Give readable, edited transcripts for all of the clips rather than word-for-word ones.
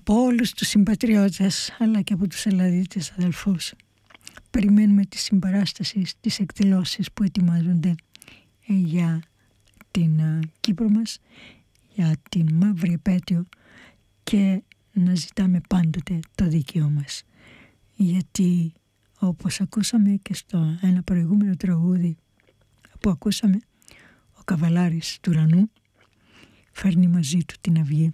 Από όλους τους συμπατριώτες αλλά και από τους Ελλαδίτες αδελφούς. Περιμένουμε τη συμπαράσταση στις εκδηλώσεις που ετοιμάζονται για την Κύπρο μας, για την μαύρη επέτειο, και να ζητάμε πάντοτε το δίκαιο μας. Γιατί όπως ακούσαμε και στο ένα προηγούμενο τραγούδι που ακούσαμε, ο καβαλάρης του ουρανού φέρνει μαζί του την αυγή.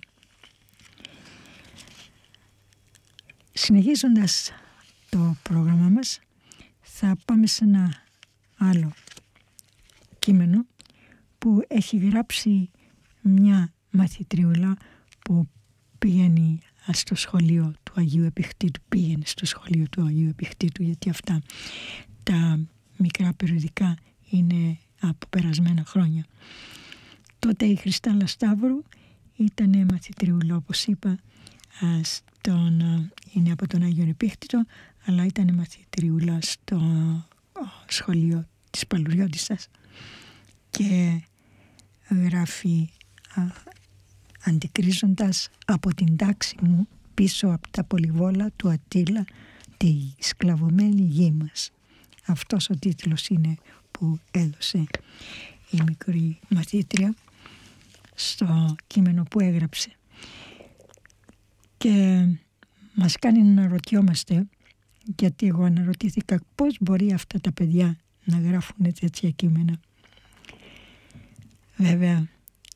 Συνεχίζοντας το πρόγραμμα μας, θα πάμε σε ένα άλλο κείμενο που έχει γράψει μια μαθητριούλα που πηγαίνει στο σχολείο του Αγίου Επιχτήτου, πήγαινε στο σχολείο του Αγίου Επιχτήτου, γιατί αυτά τα μικρά περιοδικά είναι από περασμένα χρόνια. Τότε η Χριστάλλα Σταύρου ήταν μαθητριούλα, όπως είπα, είναι από τον Άγιο Επίχτητο, αλλά ήταν μαθητριούλα στο σχολείο της Παλουριώτισσας και γράφει αντικρίζοντας από την τάξη μου πίσω από τα πολυβόλα του Αττήλα τη σκλαβωμένη γη μας. Αυτός ο τίτλος είναι που έδωσε η μικρή μαθήτρια στο κείμενο που έγραψε. Και μας κάνει να αναρωτιόμαστε, γιατί εγώ αναρωτήθηκα πώς μπορεί αυτά τα παιδιά να γράφουν τέτοια κείμενα. Βέβαια,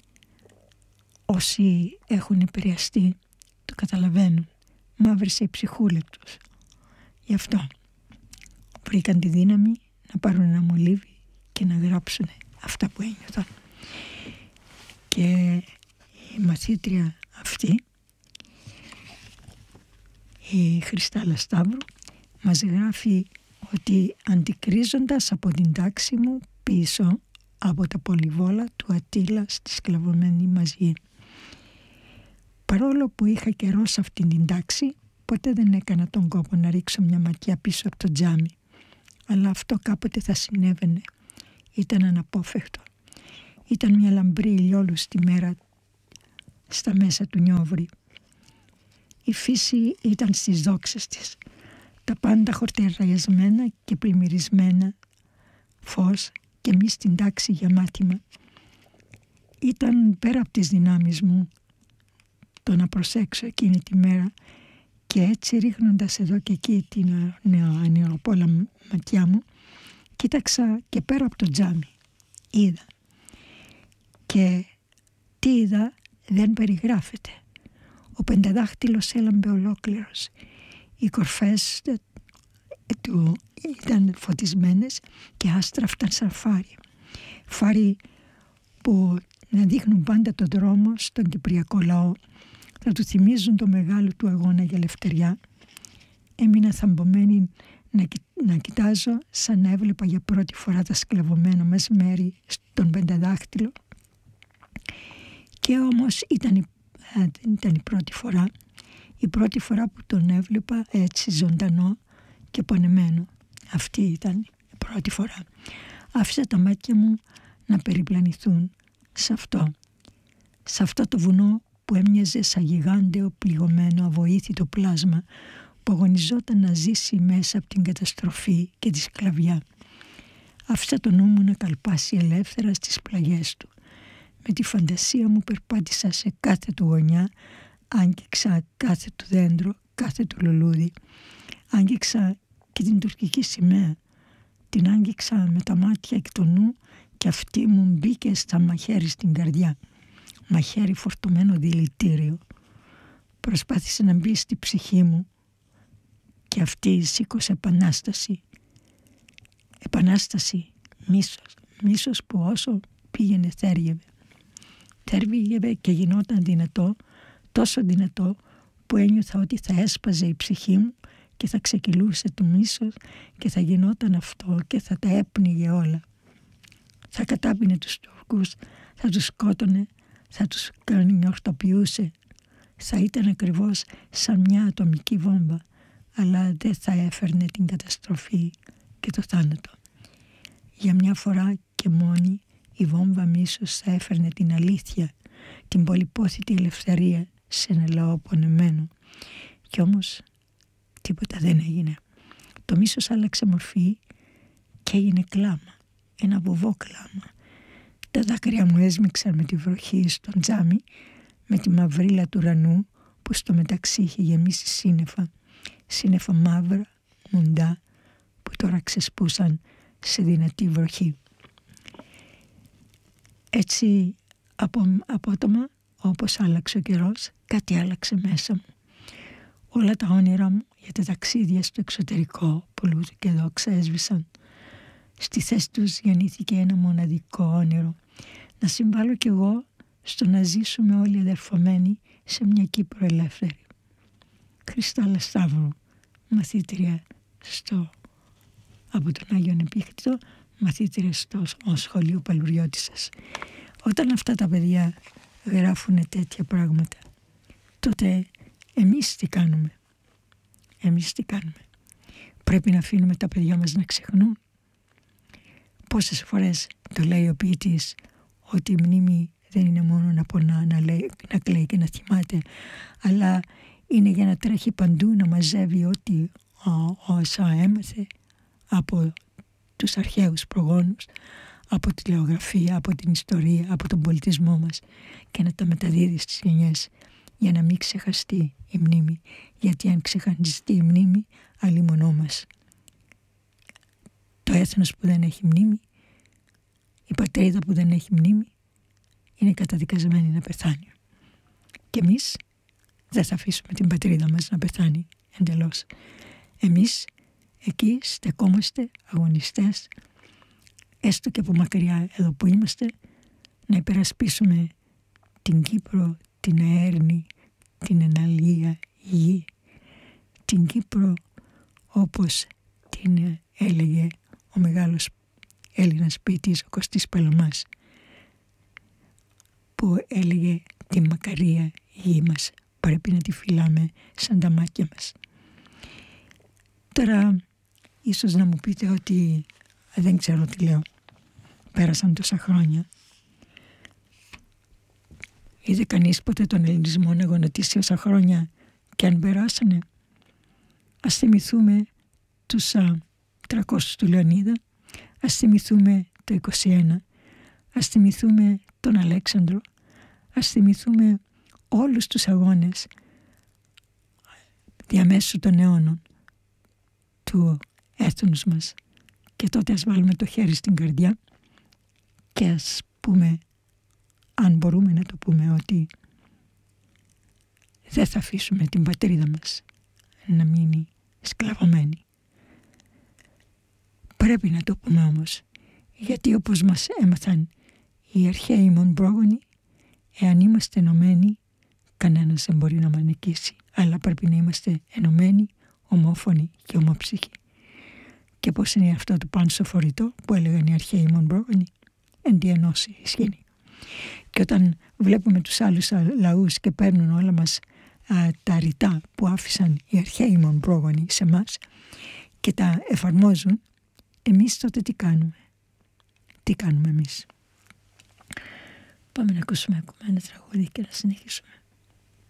όσοι έχουν επηρεαστεί το καταλαβαίνουν. Μαύρισε η ψυχούλα τους. Γι' αυτό βρήκαν τη δύναμη να πάρουν ένα μολύβι και να γράψουν αυτά που ένιωθαν. Και η μαθήτρια αυτή, η Χριστάλλα Σταύρου, μας γράφει ότι αντικρίζοντας από την τάξη μου πίσω από τα πολυβόλα του Αττήλα στη σκλαβωμένη μας γη. Παρόλο που είχα καιρό σε αυτήν την τάξη, ποτέ δεν έκανα τον κόπο να ρίξω μια ματιά πίσω από το τζάμι. Αλλά αυτό κάποτε θα συνέβαινε. Ήταν αναπόφευκτο. Ήταν μια λαμπρή ηλιόλουστη μέρα στα μέσα του Νιόβρη. Η φύση ήταν στις δόξες της. Τα πάντα χορταριασμένα και πλημμυρισμένα φως και εμείς στην τάξη για μάθημα. Ήταν πέρα από τις δυνάμεις μου το να προσέξω εκείνη τη μέρα, και έτσι ρίχνοντας εδώ και εκεί την ανιεροπόλα ματιά μου, κοίταξα και πέρα από το τζάμι. Είδα. Και τι είδα δεν περιγράφεται. Ο πενταδάχτυλος έλαμπε ολόκληρος. Οι κορφές του ήταν φωτισμένες και άστραφταν σαν φάρι. Φάρι που να δείχνουν πάντα τον δρόμο στον κυπριακό λαό, θα του θυμίζουν το μεγάλο του αγώνα για ελευθεριά. Έμεινα θαμπομένη να κοιτάζω, σαν να έβλεπα για πρώτη φορά τα σκλαβωμένα μας μέρη στον πενταδάχτυλο. Και όμως ήταν η πρώτη φορά που τον έβλεπα έτσι ζωντανό και πονεμένο. Αυτή ήταν η πρώτη φορά. Άφησα τα μάτια μου να περιπλανηθούν σε αυτό το βουνό που έμοιαζε σαν γιγάνταιο πληγωμένο αβοήθητο πλάσμα που αγωνιζόταν να ζήσει μέσα από την καταστροφή και τη σκλαβιά. Άφησα το νου μου να καλπάσει ελεύθερα στις πλαγιές του. Με τη φαντασία μου περπάτησα σε κάθε του γωνιά, άγγιξα κάθε του δέντρο, κάθε του λουλούδι. Άγγιξα και την τουρκική σημαία. Την άγγιξα με τα μάτια και το νου, και αυτή μου μπήκε στα μαχαίρι στην καρδιά. Μαχαίρι φορτωμένο δηλητήριο. Προσπάθησε να μπει στη ψυχή μου και αυτή σήκωσε επανάσταση. Επανάσταση, μίσος. Μίσος που όσο πήγαινε θέργευε. Θέργευε και γινόταν δυνατό, τόσο δυνατό που ένιωθα ότι θα έσπαζε η ψυχή μου και θα ξεκυλούσε το μίσος και θα γινόταν αυτό και θα τα έπνιγε όλα. Θα κατάπινε τους Τούρκους, θα τους σκότωνε, θα τους νιορτοποιούσε. Θα ήταν ακριβώς σαν μια ατομική βόμβα, αλλά δεν θα έφερνε την καταστροφή και το θάνατο. Για μια φορά και μόνη η βόμβα μίσος θα έφερνε την αλήθεια, την πολυπόθητη ελευθερία σε ένα λαό πονεμένο. Κι όμως τίποτα δεν έγινε. Το μίσος άλλαξε μορφή και έγινε κλάμα, ένα βοβό κλάμα. Τα δάκρυα μου έσμιξαν με τη βροχή στον τζάμι, με τη μαυρίλα του ουρανού που στο μεταξύ είχε γεμίσει σύννεφα μαύρα, μουντά, που τώρα ξεσπούσαν σε δυνατή βροχή. Έτσι απότομα, όπως άλλαξε ο καιρός, κάτι άλλαξε μέσα μου. Όλα τα όνειρα μου για τα ταξίδια στο εξωτερικό που και δόξα έσβησαν. Στη θέση τους γεννήθηκε ένα μοναδικό όνειρο, να συμβάλλω κι εγώ στο να ζήσουμε όλοι αδερφωμένοι σε μια Κύπρο ελεύθερη. Χριστάλλα Σταύρου, μαθήτρια από τον Άγιον Επίκτητο, μαθήτρια στο σχολείο Παλουριώτισσας. Όταν αυτά τα παιδιά γράφουν τέτοια πράγματα, τότε εμείς τι κάνουμε? Πρέπει να αφήνουμε τα παιδιά μας να ξεχνούν? Πόσες φορές το λέει ο ποιητής ότι η μνήμη δεν είναι μόνο να πονά, να κλαίει και να θυμάται, αλλά είναι για να τρέχει παντού, να μαζεύει ό,τι όσα έμαθε από τους αρχαίους προγόνους, από τη λεωγραφία, από την ιστορία, από τον πολιτισμό μας, και να τα μεταδίδει στις γενιές για να μην ξεχαστεί η μνήμη, γιατί αν ξεχαστεί η μνήμη αλίμονό μας. Το έθνος που δεν έχει μνήμη, η πατρίδα που δεν έχει μνήμη, είναι καταδικασμένη να πεθάνει. Και εμείς δεν θα αφήσουμε την πατρίδα μας να πεθάνει εντελώς. Εμείς εκεί στεκόμαστε αγωνιστές, έστω και από μακριά εδώ που είμαστε, να υπερασπίσουμε την Κύπρο, την αέρνη, την εναλία γη, την Κύπρο όπως την έλεγε ο μεγάλος Έλληνας ποιητής ο Κωστής Παλαμάς, που έλεγε τη μακαρία γη μας πρέπει να τη φυλάμε σαν τα μάτια μας. Τώρα ίσως να μου πείτε ότι δεν ξέρω τι λέω, πέρασαν τόσα χρόνια. Είδε κανείς ποτέ τον ελληνισμό να γονατίσει όσα χρόνια και αν περάσανε? Ας θυμηθούμε τους 300 του Λεωνίδα, ας θυμηθούμε το 21, ας θυμηθούμε τον Αλέξανδρο, ας θυμηθούμε όλους τους αγώνες διαμέσου των αιώνων του έθνους μας, και τότε ας βάλουμε το χέρι στην καρδιά και ας πούμε, αν μπορούμε να το πούμε, ότι δεν θα αφήσουμε την πατρίδα μας να μείνει σκλαβωμένη. Πρέπει να το πούμε όμως, γιατί όπως μας έμαθαν οι αρχαίοι Μονπρόγονοι, εάν είμαστε ενωμένοι, κανένας δεν μπορεί να μας νικήσει, αλλά πρέπει να είμαστε ενωμένοι, ομόφωνοι και ομόψυχοι. Και πώς είναι αυτό το πάνσο φορητό που έλεγαν οι αρχαίοι Μονπρόγονοι? Εν τη ενώση ισχύει. Και όταν βλέπουμε τους άλλους λαούς και παίρνουν όλα μας τα ρητά που άφησαν οι αρχαίοι Μονπρόγονοι σε μας και τα εφαρμόζουν, εμείς τότε τι κάνουμε? Τι κάνουμε εμείς? Πάμε να ακούσουμε ακόμα ένα τραγούδι και να συνεχίσουμε.